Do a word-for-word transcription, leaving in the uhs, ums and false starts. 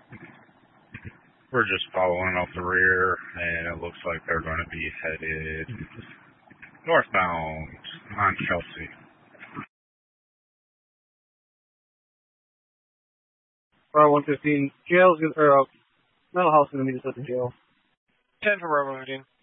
We're just following off the rear, and it looks like they're going to be headed northbound on Chelsea. Bravo one fifteen, jail's gonna, or uh, mental health's gonna meet us at the jail. ten for Bravo fifteen.